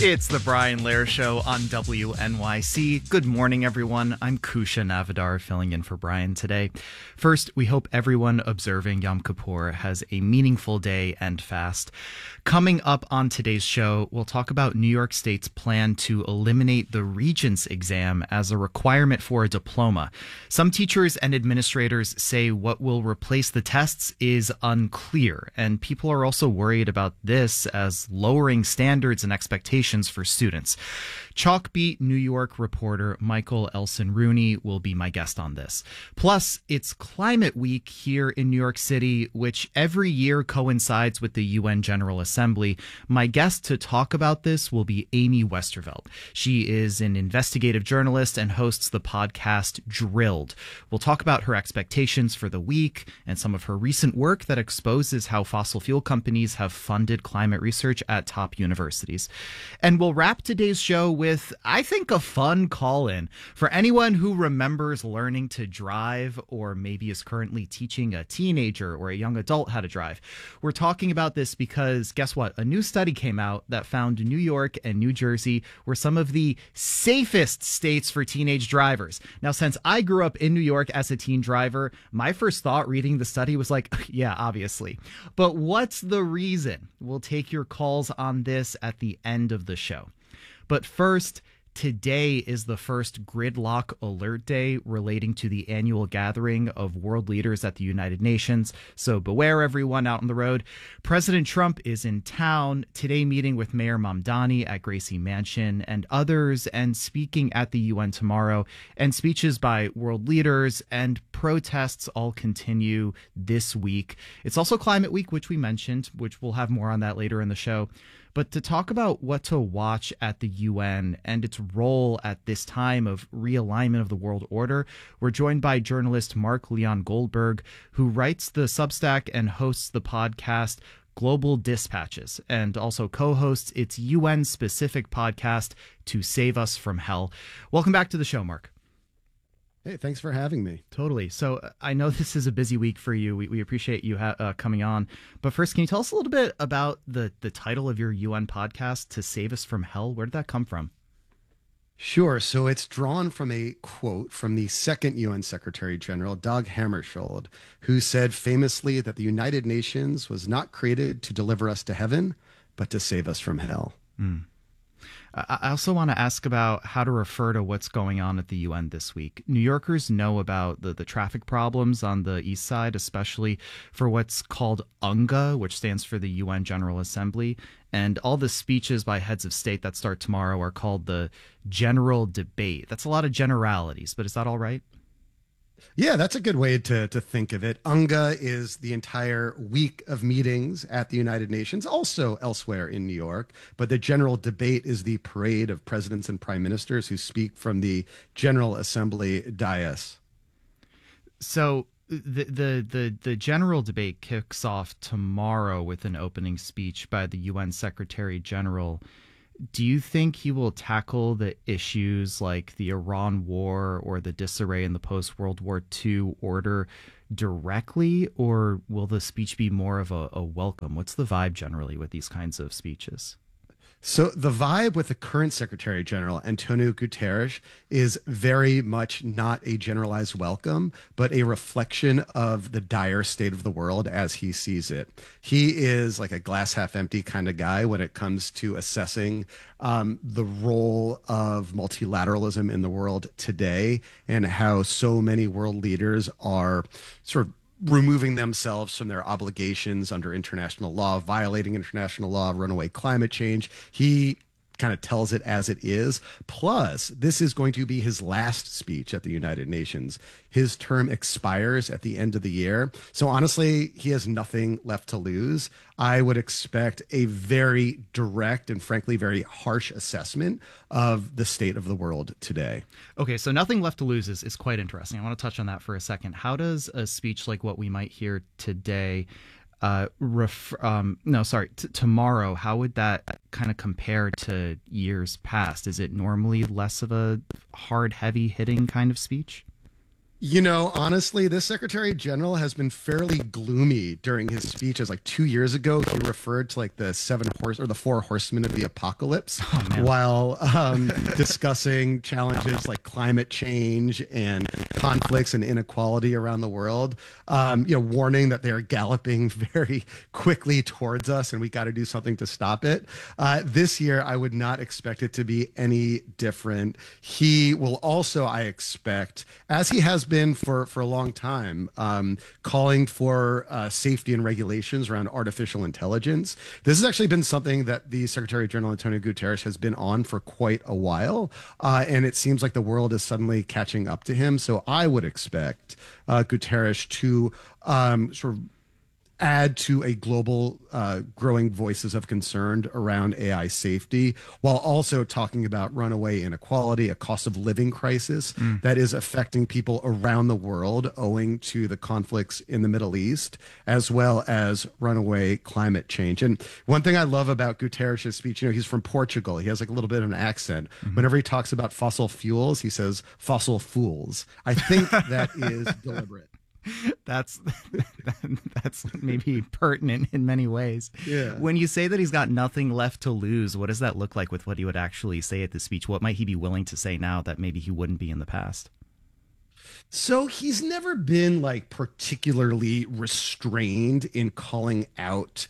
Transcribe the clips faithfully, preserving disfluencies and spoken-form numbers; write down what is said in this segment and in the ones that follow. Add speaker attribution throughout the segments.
Speaker 1: It's the Brian Lehrer Show on W N Y C. Good morning, everyone. I'm Kusha Navidar, filling in for Brian today. First, we hope everyone observing Yom Kippur has a meaningful day and fast. Coming up on today's show, we'll talk about New York State's plan to eliminate the Regents exam as a requirement for a diploma. Some teachers and administrators say what will replace the tests is unclear, and people are also worried about this as lowering standards and expectations for students. Chalkbeat New York reporter Michael Elson-Rooney will be my guest on this. Plus, it's Climate Week here in New York City, which every year coincides with the U N General Assembly. My guest to talk about this will be Amy Westervelt. She is an investigative journalist and hosts the podcast Drilled. We'll talk about her expectations for the week and some of her recent work that exposes how fossil fuel companies have funded climate research at top universities. And we'll wrap today's show with, I think, a fun call-in for anyone who remembers learning to drive or maybe is currently teaching a teenager or a young adult how to drive. We're talking about this because, guess what? A new study came out that found New York and New Jersey were some of the safest states for teenage drivers. Now, since I grew up in New York as a teen driver, my first thought reading the study was like, yeah, obviously. But what's the reason? We'll take your calls on this at the end of the show. But first, today is the first Gridlock Alert Day relating to the annual gathering of world leaders at the United Nations. So beware, everyone out on the road. President Trump is in town today, meeting with Mayor Mamdani at Gracie Mansion and others, and speaking at the U N tomorrow. And speeches by world leaders and protests all continue this week. It's also Climate Week, which we mentioned, which we'll have more on that later in the show. But to talk about what to watch at the U N and its role at this time of realignment of the world order, we're joined by journalist Mark Leon Goldberg, who writes the Substack and hosts the podcast Global Dispatches, and also co-hosts its U N-specific podcast, To Save Us from Hell. Welcome back to the show, Mark.
Speaker 2: Hey, thanks for having me.
Speaker 1: Totally. So uh, I know this is a busy week for you. We, we appreciate you ha- uh, coming on. But first, can you tell us a little bit about the, the title of your U N podcast, To Save Us from Hell? Where did that come from?
Speaker 2: Sure. So it's drawn from a quote from the second U N Secretary General, Dag Hammarskjöld, who said famously that the United Nations was not created to deliver us to heaven, but to save us from hell.
Speaker 1: Mm. I also want to ask about how to refer to what's going on at the U N this week. New Yorkers know about the, the traffic problems on the east side, especially for what's called UNGA, which stands for the U N General Assembly. And all the speeches by heads of state that start tomorrow are called the General Debate. That's a lot of generalities, but is that all right?
Speaker 2: Yeah, that's a good way to, to think of it. UNGA is the entire week of meetings at the United Nations, also elsewhere in New York. But the General Debate is the parade of presidents and prime ministers who speak from the General Assembly dais.
Speaker 1: So the, the, the, the General Debate kicks off tomorrow with an opening speech by the U N Secretary General. Do you think he will tackle the issues like the Iran war or the disarray in the post-World War Two order directly, or will the speech be more of a, a welcome? What's the vibe generally with these kinds of speeches?
Speaker 2: So the vibe with the current Secretary General, Antonio Guterres, is very much not a generalized welcome, but a reflection of the dire state of the world as he sees it. He is like a glass half empty kind of guy when it comes to assessing um, the role of multilateralism in the world today and how so many world leaders are sort of removing themselves from their obligations under international law, violating international law, runaway climate change. He kind of tells it as it is. Plus, this is going to be his last speech at the United Nations. His term expires at the end of the year. So honestly, he has nothing left to lose. I would expect a very direct and frankly very harsh assessment of the state of the world today.
Speaker 1: Okay, so nothing left to lose is, is quite interesting. I want to touch on that for a second. How does a speech like what we might hear today Uh, ref, um, no, sorry, t- tomorrow, how would that kind of compare to years past? Is it normally less of a hard, heavy hitting kind of speech?
Speaker 2: You know, honestly, this Secretary General has been fairly gloomy during his speeches. Like two years ago, he referred to like the seven horse or the four horsemen of the apocalypse
Speaker 1: Oh man.
Speaker 2: while um, discussing challenges like climate change and conflicts and inequality around the world. Um, you know, warning that they are galloping very quickly towards us and we got to do something to stop it. Uh, this year, I would not expect it to be any different. He will also, I expect, as he has been for, for a long time, um, calling for uh, safety and regulations around artificial intelligence. This has actually been something that the Secretary General Antonio Guterres has been on for quite a while, uh, and it seems like the world is suddenly catching up to him. So I would expect uh, Guterres to um, sort of add to a global uh, growing voices of concern around A I safety, while also talking about runaway inequality, a cost of living crisis mm. that is affecting people around the world owing to the conflicts in the Middle East, as well as runaway climate change. And one thing I love about Guterres' speech, you know, he's from Portugal. He has like a little bit of an accent. Mm-hmm. Whenever he talks about fossil fuels, he says fossil fools. I think that is deliberate.
Speaker 1: That's that's maybe pertinent in many ways.
Speaker 2: Yeah.
Speaker 1: When you say that he's got nothing left to lose, what does that look like with what he would actually say at the speech? What might he be willing to say now that maybe he wouldn't be in the past?
Speaker 2: So he's never been like particularly restrained in calling out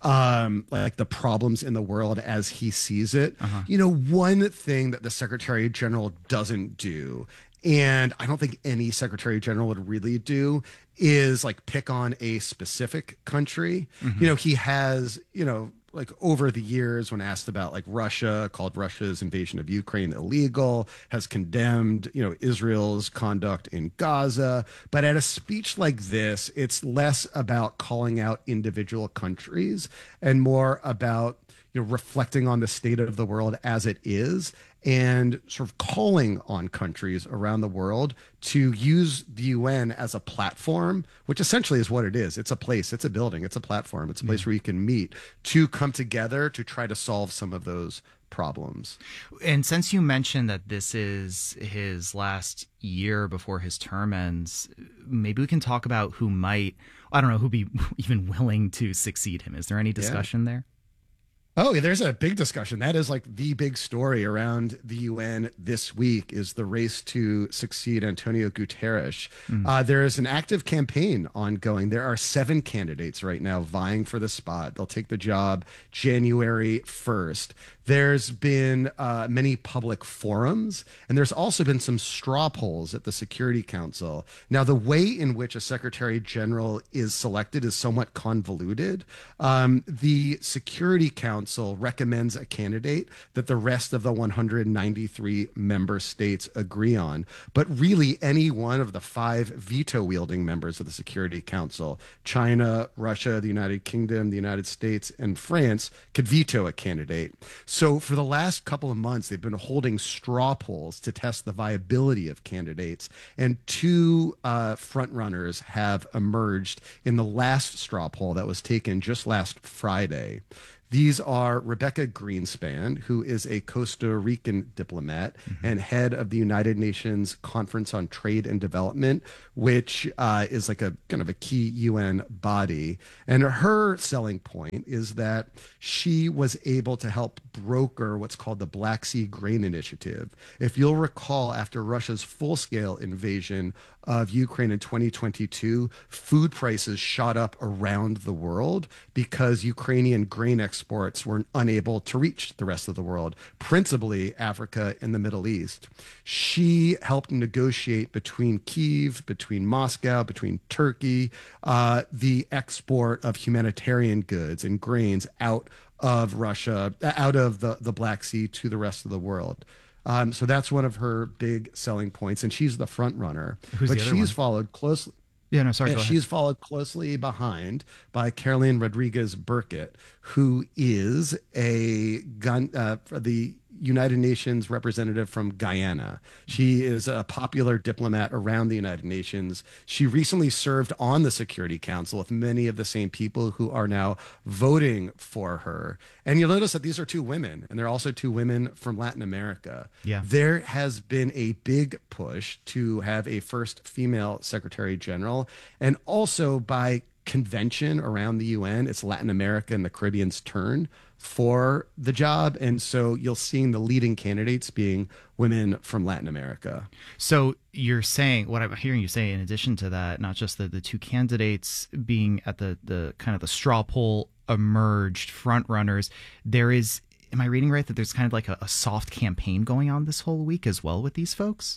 Speaker 2: um like the problems in the world as he sees it. Uh-huh. You know, one thing that the Secretary General doesn't do, and I don't think any Secretary General would really do, is like pick on a specific country. Mm-hmm. You know, he has, you know, like over the years when asked about like Russia, called Russia's invasion of Ukraine illegal, has condemned, you know, Israel's conduct in Gaza. But at a speech like this, it's less about calling out individual countries and more about, you know, reflecting on the state of the world as it is and sort of calling on countries around the world to use the U N as a platform, which essentially is what it is. It's a place, it's a building, it's a platform, it's a place yeah. where you can meet to come together to try to solve some of those problems.
Speaker 1: And since you mentioned that this is his last year before his term ends, maybe we can talk about who might, I don't know, who'd be even willing to succeed him. Is there any discussion yeah. there?
Speaker 2: Oh, there's a big discussion. That is like the big story around the U N this week is the race to succeed Antonio Guterres. Mm. Uh, there is an active campaign ongoing. There are seven candidates right now vying for the spot. They'll take the job January first. There's been uh, many public forums, and there's also been some straw polls at the Security Council. Now, the way in which a Secretary General is selected is somewhat convoluted. Um, the Security Council recommends a candidate that the rest of the one hundred ninety-three member states agree on. But really, any one of the five veto-wielding members of the Security Council, China, Russia, the United Kingdom, the United States, and France, could veto a candidate. So for the last couple of months, they've been holding straw polls to test the viability of candidates. And two uh, frontrunners have emerged in the last straw poll that was taken just last Friday. These are Rebecca Greenspan, who is a Costa Rican diplomat mm-hmm. and head of the United Nations Conference on Trade and Development, which uh, is like a kind of a key U N body. And her selling point is that she was able to help broker what's called the Black Sea Grain Initiative. If you'll recall, after Russia's full-scale invasion of Ukraine in twenty twenty-two, food prices shot up around the world because Ukrainian grain exports were unable to reach the rest of the world, principally Africa and the Middle East. She helped negotiate between Kyiv, between Moscow, between Turkey, uh, the export of humanitarian goods and grains out of Russia, out of the, the Black Sea to the rest of the world. Um, so that's one of her big selling points, and she's the front runner.
Speaker 1: Who's
Speaker 2: but
Speaker 1: the other
Speaker 2: she's
Speaker 1: one?
Speaker 2: followed closely.
Speaker 1: Yeah, no, sorry.
Speaker 2: Yeah,
Speaker 1: go ahead.
Speaker 2: she's followed closely behind by Caroline Rodriguez Burkett, who is a gun uh, for the United Nations representative from Guyana. She is a popular diplomat around the United Nations. She recently served on the Security Council with many of the same people who are now voting for her. And you'll notice that these are two women, and they're also two women from Latin America.
Speaker 1: Yeah.
Speaker 2: There has been a big push to have a first female Secretary General, and also by convention around the U N, it's Latin America and the Caribbean's turn for the job. And so you'll see the leading candidates being women from Latin America.
Speaker 1: So you're saying, what I'm hearing you say, in addition to that, not just the, the two candidates being at the, the kind of the straw poll emerged front runners, there is, am I reading right, that there's kind of like a, a soft campaign going on this whole week as well with these folks?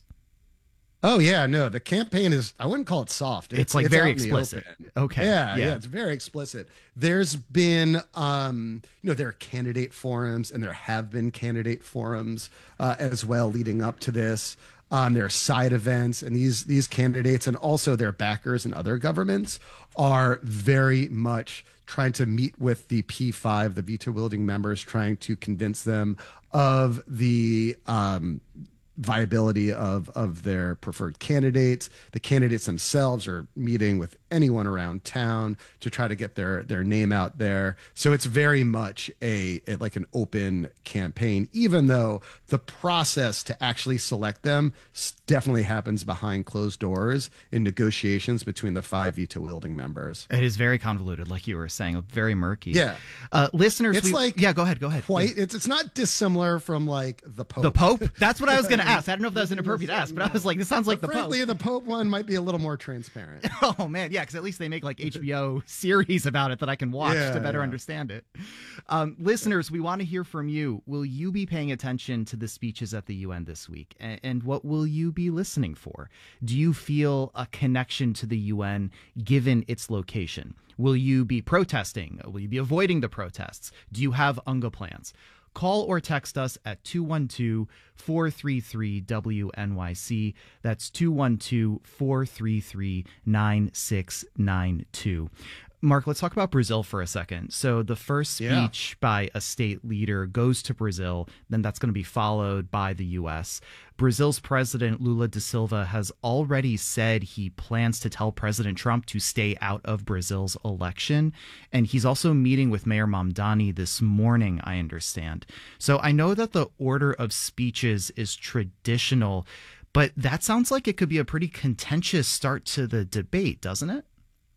Speaker 2: Oh yeah, no, the campaign is, I wouldn't call it soft.
Speaker 1: It's, it's like
Speaker 2: it's
Speaker 1: very explicit. Okay.
Speaker 2: Yeah,
Speaker 1: yeah,
Speaker 2: yeah, it's very explicit. There's been, um, you know, there are candidate forums, and there have been candidate forums uh, as well leading up to this. Um, there are side events, and these these candidates and also their backers and other governments are very much trying to meet with the P five, the veto wielding members, trying to convince them of the um, viability of of their preferred candidates. The candidates themselves are meeting with anyone around town to try to get their their name out there. So it's very much a, a like an open campaign, even though the process to actually select them definitely happens behind closed doors in negotiations between the five veto wielding members.
Speaker 1: It is very convoluted, like you were saying, very murky.
Speaker 2: Yeah,
Speaker 1: uh, listeners,
Speaker 2: it's
Speaker 1: we,
Speaker 2: like
Speaker 1: yeah. Go ahead, go ahead.
Speaker 2: Quite, it's it's not dissimilar from like the Pope.
Speaker 1: The Pope. That's what I was going to ask. I don't know if that was inappropriate to ask, but I was like, this sounds like
Speaker 2: but
Speaker 1: the
Speaker 2: frankly,
Speaker 1: Pope.
Speaker 2: the Pope one might be a little more transparent.
Speaker 1: Oh man, yeah, because at least they make like H B O series about it that I can watch
Speaker 2: yeah,
Speaker 1: to better
Speaker 2: yeah.
Speaker 1: understand it. Um, listeners, we want to hear from you. Will you be paying attention to the speeches at the U N this week, and, and what will you be listening for? Do you feel a connection to the U N given its location? Will you be protesting? Will you be avoiding the protests? Do you have U N G A plans? Call or text us at two one two, four three three, W N Y C. That's two one two, four three three, nine six nine two. Mark, let's talk about Brazil for a second. So the first speech yeah. by a state leader goes to Brazil, then that's going to be followed by the U S. Brazil's president, Lula da Silva, has already said he plans to tell President Trump to stay out of Brazil's election. And he's also meeting with Mayor Mamdani this morning, I understand. So I know that the order of speeches is traditional, but that sounds like it could be a pretty contentious start to the debate, doesn't it?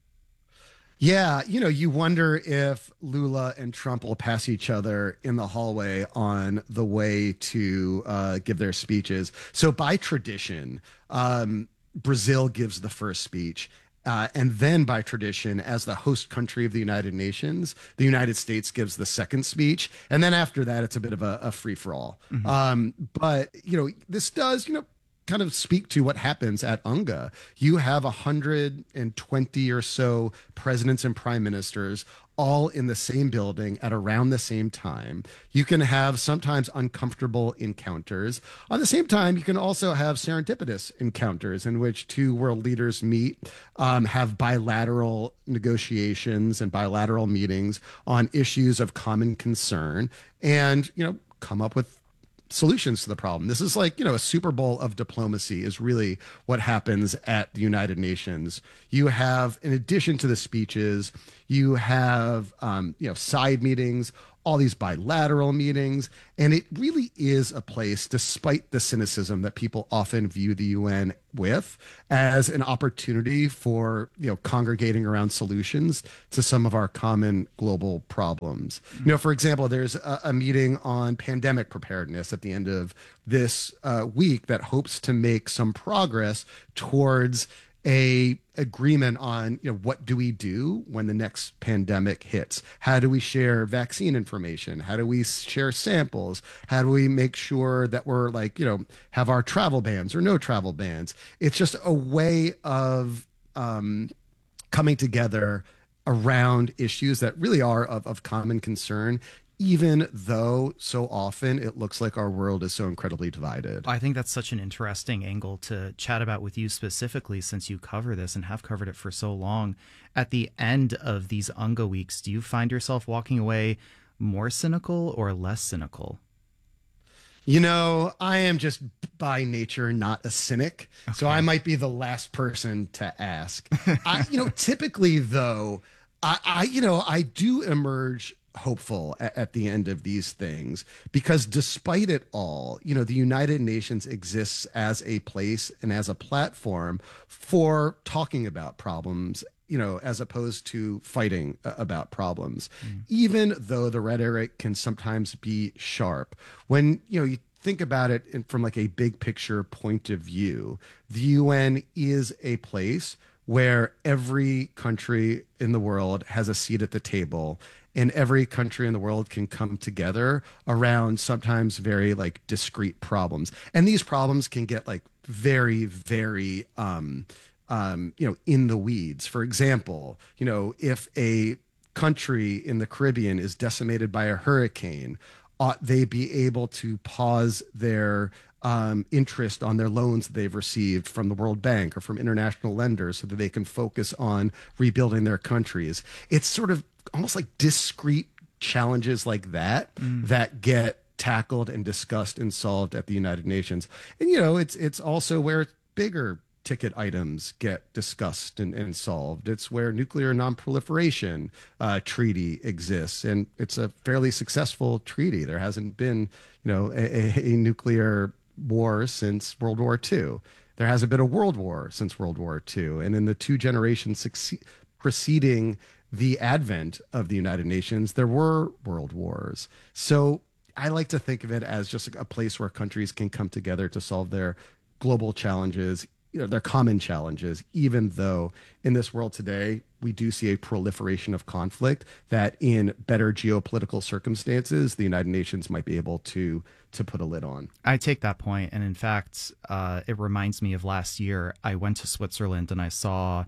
Speaker 2: Yeah, you know, you wonder if Lula and Trump will pass each other in the hallway on the way to uh, give their speeches. So by tradition, um, Brazil gives the first speech. Uh, and then by tradition, as the host country of the United Nations, the United States gives the second speech. And then after that, it's a bit of a, a free for all. Mm-hmm. Um, but, you know, this does, you know, kind of speak to what happens at U N G A. You have one hundred twenty or so presidents and prime ministers all in the same building at around the same time. You can have sometimes uncomfortable encounters. On the same time, you can also have serendipitous encounters in which two world leaders meet, um, have bilateral negotiations and bilateral meetings on issues of common concern, and, you know, come up with solutions to the problem. This is like, you know, a Super Bowl of diplomacy is really what happens at the United Nations. You have, in addition to the speeches, you have, um, you know, side meetings, all these bilateral meetings, and it really is a place, despite the cynicism that people often view the U N with, as an opportunity for, you know, congregating around solutions to some of our common global problems. Mm-hmm. You know, for example, there's a, a meeting on pandemic preparedness at the end of this uh, week that hopes to make some progress towards a agreement on, you know, what do we do when the next pandemic hits? How do we share vaccine information? How do we share samples? How do we make sure that we're like, you know, have our travel bans or no travel bans? It's just a way of um, coming together around issues that really are of, of common concern, even though so often it looks like our world is so incredibly divided.
Speaker 1: I think that's such an interesting angle to chat about with you specifically, since you cover this and have covered it for so long. At the end of these U N G A weeks, do you find yourself walking away more cynical or less cynical?
Speaker 2: You know, I am just by nature not a cynic, okay. So I might be the last person to ask. I, you know, typically though, I, I, you know, I do emerge hopeful at, at the end of these things because despite it all, you know, the United Nations exists as a place and as a platform for talking about problems, you know, as opposed to fighting uh, about problems, mm. even though the rhetoric can sometimes be sharp. When, you know, you think about it in, from like a big picture point of view, the U N is a place where every country in the world has a seat at the table, and every country in the world can come together around sometimes very like discrete problems. And these problems can get like very, very, um, Um, you know, in the weeds. For example, you know, if a country in the Caribbean is decimated by a hurricane, ought they be able to pause their um, interest on their loans that they've received from the World Bank or from international lenders so that they can focus on rebuilding their countries? It's sort of almost like discrete challenges like that mm. that get tackled and discussed and solved at the United Nations. And, you know, it's it's also where bigger ticket items get discussed and, and solved. It's where nuclear non-proliferation uh, treaty exists, and it's a fairly successful treaty. There hasn't been, you know, a, a nuclear war since World War Two. There hasn't been a world war since World War Two. And in the two generations succeed, preceding the advent of the United Nations, there were world wars. So I like to think of it as just a place where countries can come together to solve their global challenges, you know, their common challenges, even though in this world today, we do see a proliferation of conflict that in better geopolitical circumstances, the United Nations might be able to to put a lid on.
Speaker 1: I take that point. And in fact, uh, it reminds me of last year. I went to Switzerland and I saw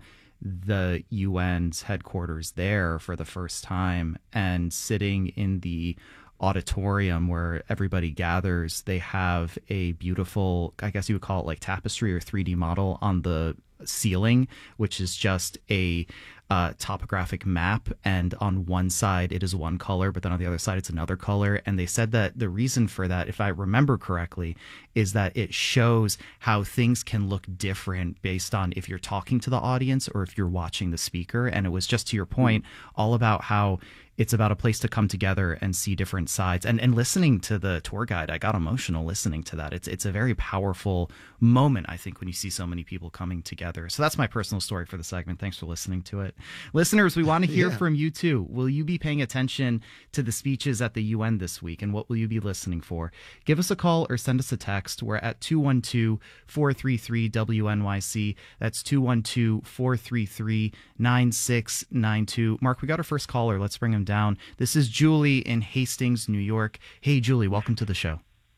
Speaker 1: the U N's headquarters there for the first time, and sitting in the auditorium where everybody gathers, they have a beautiful, I guess you would call it like tapestry or three D model on the ceiling, which is just a uh, topographic map. And on one side it is one color, but then on the other side it's another color. And they said that the reason for that, if I remember correctly, is that it shows how things can look different based on if you're talking to the audience or if you're watching the speaker. And it was just to your point, all about how it's about a place to come together and see different sides. And and listening to the tour guide, I got emotional listening to that. It's it's a very powerful moment, I think, when you see so many people coming together. So that's my personal story for the segment. Thanks for listening to it. Listeners, we want to hear yeah. from you too. Will you be paying attention to the speeches at the U N this week, and what will you be listening for? Give us a call or send us a text. We're at two one two, four three three, W N Y C. That's two one two, four three three, nine six nine two. Mark, we got our first caller. Let's bring him down. This is Julie in Hastings, New York. Hey, Julie, welcome to the show.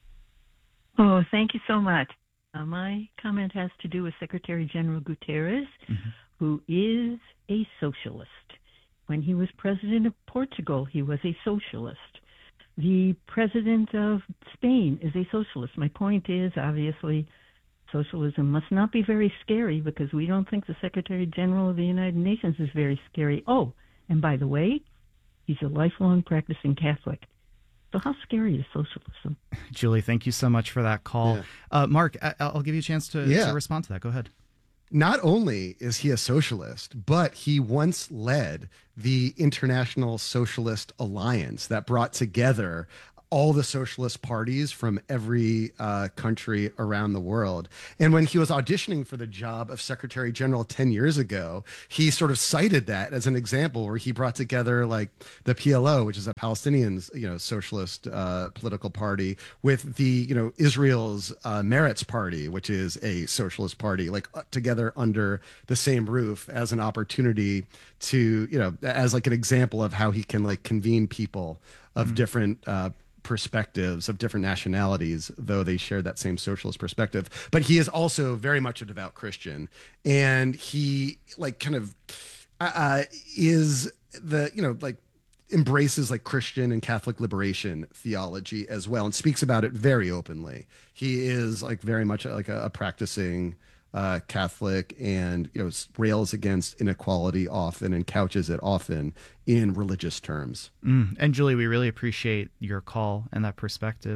Speaker 3: Oh, thank you so much. Uh, my comment has to do with Secretary General Guterres, mm-hmm. who is a socialist. When he was president of Portugal, he was a socialist. The president of Spain is a socialist. My point is, obviously, socialism must not be very scary because we don't think the Secretary General of the United Nations is very scary. Oh, and by the way, he's a lifelong practicing Catholic. So how scary is socialism?
Speaker 1: Julie, thank you so much for that call. Yeah. Uh, Mark, I- I'll give you a chance to, yeah. to respond to that. Go ahead.
Speaker 2: Not only is he a socialist, but he once led the International Socialist Alliance that brought together all the socialist parties from every uh, country around the world. And when he was auditioning for the job of Secretary General ten years ago, he sort of cited that as an example where he brought together like the P L O, which is a Palestinian, you know, socialist uh, political party, with the, you know, Israel's uh, Meretz Party, which is a socialist party, like uh, together under the same roof as an opportunity to, you know, as like an example of how he can like convene people of mm-hmm. different uh, perspectives, of different nationalities, though they share that same socialist perspective. But he is also very much a devout Christian, and he like kind of uh, is the, you know, like embraces like Christian and Catholic liberation theology as well, and speaks about it very openly. He is like very much like a, a practicing Uh, Catholic, and, you know, rails against inequality often and couches it often in religious terms.
Speaker 1: Mm. And Julie, we really appreciate your call and that perspective.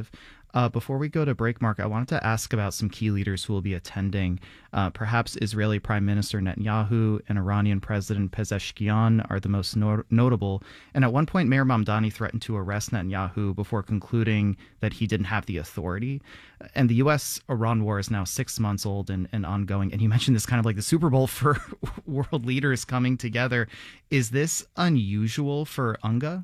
Speaker 1: Uh, before we go to break, Mark, I wanted to ask about some key leaders who will be attending. Uh, perhaps Israeli Prime Minister Netanyahu and Iranian President Pezeshkian are the most no- notable. And at one point, Mayor Mamdani threatened to arrest Netanyahu before concluding that he didn't have the authority. And the U S Iran war is now six months old and, and ongoing. And you mentioned this kind of like the Super Bowl for world leaders coming together. Is this unusual for UNGA?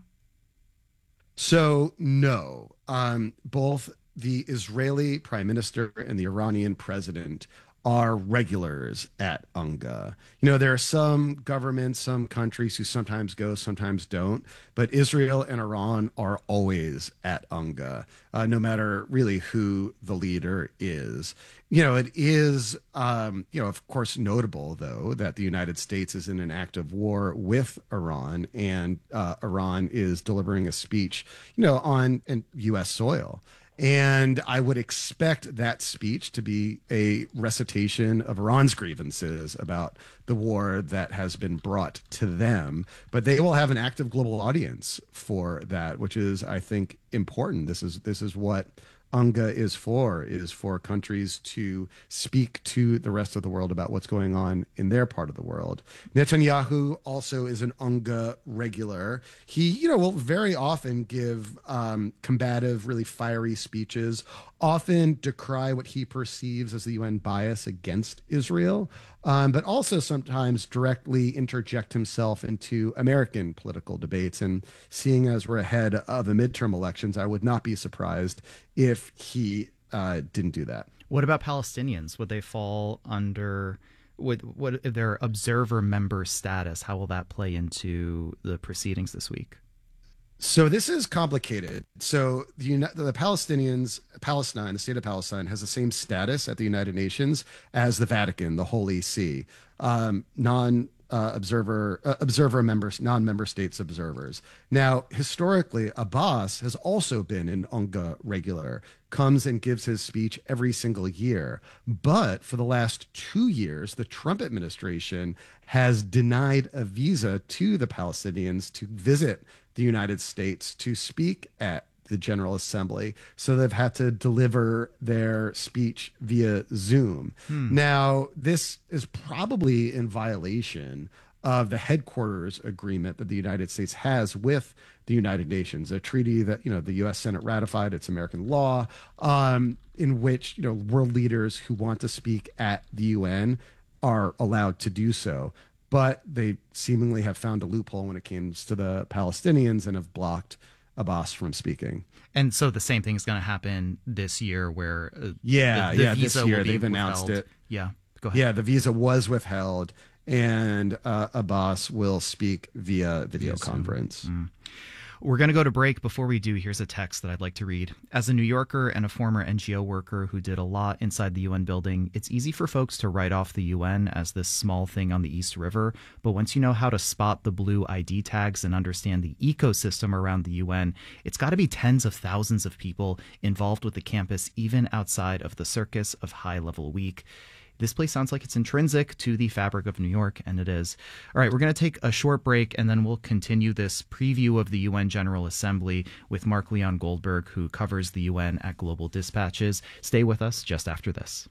Speaker 2: So, no. Um, both the Israeli prime minister and the Iranian president are regulars at UNGA. You know, there are some governments, some countries who sometimes go, sometimes don't, but Israel and Iran are always at UNGA, uh, no matter really who the leader is. You know, it is, um, you know, of course, notable, though, that the United States is in an active war with Iran, and uh, Iran is delivering a speech, you know, on in U S soil. And I would expect that speech to be a recitation of Iran's grievances about the war that has been brought to them. But they will have an active global audience for that, which is, I think, important. This is this is what UNGA is for, is for countries to speak to the rest of the world about what's going on in their part of the world. Netanyahu also is an UNGA regular. He, you know, will very often give um, combative, really fiery speeches, often decry what he perceives as the U N bias against Israel, um, but also sometimes directly interject himself into American political debates. And seeing as we're ahead of the midterm elections, I would not be surprised if he uh, didn't do that.
Speaker 1: What about Palestinians? Would they fall under, would, what if their observer member status? How will that play into the proceedings this week?
Speaker 2: So this is complicated. So the, the Palestinians, Palestine, the state of Palestine, has the same status at the United Nations as the Vatican, the Holy See. Um, non uh, observer uh, observer members, non-member states observers. Now, historically, Abbas has also been an UNGA regular, comes and gives his speech every single year. But for the last two years, the Trump administration has denied a visa to the Palestinians to visit the United States to speak at the General Assembly. So they've had to deliver their speech via Zoom. Hmm. Now, this is probably in violation of the headquarters agreement that the United States has with the United Nations, a treaty that, you know, the U S Senate ratified, it's American law, um, in which, you know, world leaders who want to speak at the U N are allowed to do so. But they seemingly have found a loophole when it comes to the Palestinians and have blocked Abbas from speaking.
Speaker 1: And so the same thing is going to happen this year where uh,
Speaker 2: yeah,
Speaker 1: the, the
Speaker 2: yeah,
Speaker 1: visa
Speaker 2: this year
Speaker 1: will be
Speaker 2: they've announced
Speaker 1: withheld.
Speaker 2: it.
Speaker 1: Yeah, go ahead.
Speaker 2: Yeah, the visa was withheld, and uh, Abbas will speak via video
Speaker 1: Yes,
Speaker 2: conference.
Speaker 1: Mm. We're going to go to break. Before we do, here's a text that I'd like to read. As a New Yorker and a former N G O worker who did a lot inside the U N building, it's easy for folks to write off the U N as this small thing on the East River. But once you know how to spot the blue I D tags and understand the ecosystem around the U N, it's got to be tens of thousands of people involved with the campus, even outside of the circus of High Level Week. This place sounds like it's intrinsic to the fabric of New York, and it is. All right, we're going to take a short break, and then we'll continue this preview of the U N General Assembly with Mark Leon Goldberg, who covers the U N at Global Dispatches. Stay with us just after this.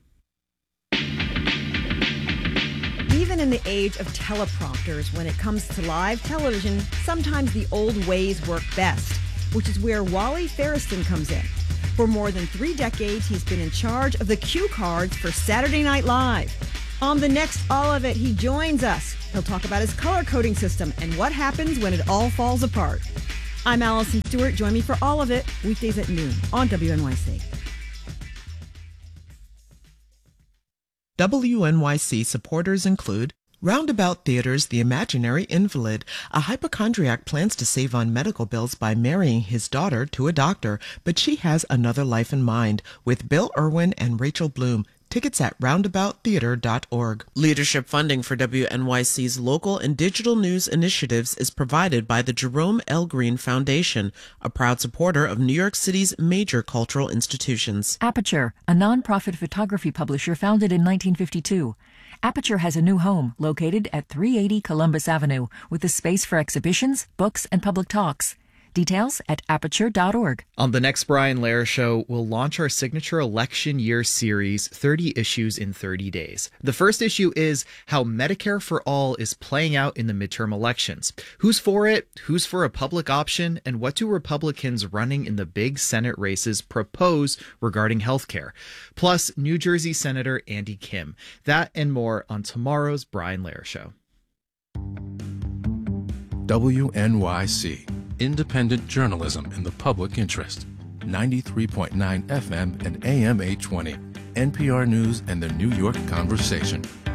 Speaker 4: Even in the age of teleprompters, when it comes to live television, sometimes the old ways work best, which is where Wally Ferriston comes in. For more than three decades, he's been in charge of the cue cards for Saturday Night Live. On the next All of It, he joins us. He'll talk about his color coding system and what happens when it all falls apart. I'm Allison Stewart. Join me for All of It, weekdays at noon on W N Y C.
Speaker 5: W N Y C supporters include Roundabout Theater's The Imaginary Invalid. A hypochondriac plans to save on medical bills by marrying his daughter to a doctor, but she has another life in mind, with Bill Irwin and Rachel Bloom. Tickets at roundabout theater dot org. Leadership funding for W N Y C's local and digital news initiatives is provided by the Jerome L. Green Foundation, a proud supporter of New York City's major cultural institutions.
Speaker 6: Aperture, a nonprofit photography publisher founded in nineteen fifty-two. Aperture has a new home located at three eighty Columbus Avenue with a space for exhibitions, books, and public talks. Details at aperture dot org.
Speaker 1: On the next Brian Lehrer Show, we'll launch our signature election year series, thirty Issues in thirty days. The first issue is how Medicare for All is playing out in the midterm elections. Who's for it? Who's for a public option? And what do Republicans running in the big Senate races propose regarding health care? Plus, New Jersey Senator Andy Kim. That and more on tomorrow's Brian Lehrer Show.
Speaker 7: W N Y C, independent journalism in the public interest. ninety-three point nine F M and A M eight twenty. N P R News and the New York Conversation.